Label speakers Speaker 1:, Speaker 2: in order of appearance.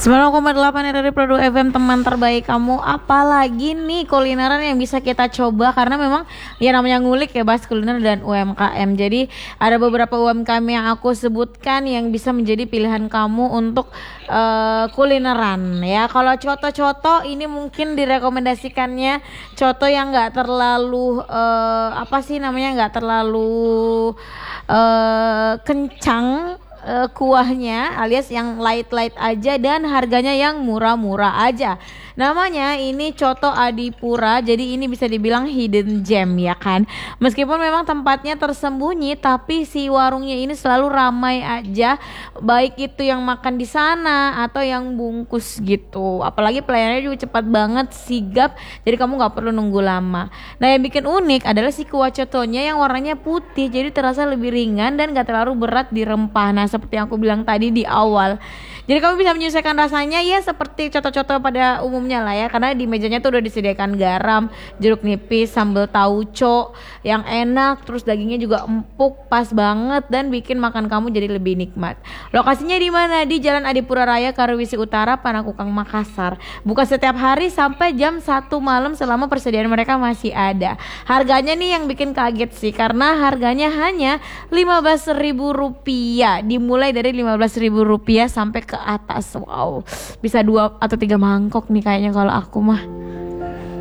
Speaker 1: 9,8 dari Produk FM, teman terbaik kamu. Apalagi nih kulineran yang bisa kita coba, karena memang ya namanya ngulik ya, bahas kuliner dan UMKM. Jadi ada beberapa UMKM yang aku sebutkan yang bisa menjadi pilihan kamu untuk kulineran ya. Kalau coto-coto ini mungkin direkomendasikannya coto yang nggak terlalu nggak terlalu kencang kuahnya, alias yang light aja, dan harganya yang murah-murah aja. Namanya ini Coto Adipura, jadi ini bisa dibilang hidden gem ya kan. Meskipun memang tempatnya tersembunyi, tapi si warungnya ini selalu ramai aja, baik itu yang makan di sana atau yang bungkus gitu. Apalagi pelayanannya juga cepat banget, sigap, jadi kamu nggak perlu nunggu lama. Nah, yang bikin unik adalah si kuah cotonya yang warnanya putih, jadi terasa lebih ringan dan gak terlalu berat di rempah. Nah, seperti yang aku bilang tadi di awal, jadi kamu bisa menyesuaikan rasanya ya seperti coto-coto pada umumnya lah ya, karena di mejanya tuh udah disediakan garam, jeruk nipis, sambal tauco yang enak, terus dagingnya juga empuk, pas banget dan bikin makan kamu jadi lebih nikmat. Lokasinya di mana? Di Jalan Adipura Raya, Kariwisi Utara, Panakukang, Makassar. Buka setiap hari sampai jam 1 malam selama persediaan mereka masih ada. Harganya nih yang bikin kaget sih, karena harganya hanya Rp15.000, dimulai dari Rp15.000 sampai ke atas. Wow, bisa 2 atau 3 mangkok nih kayaknya kalau aku mah.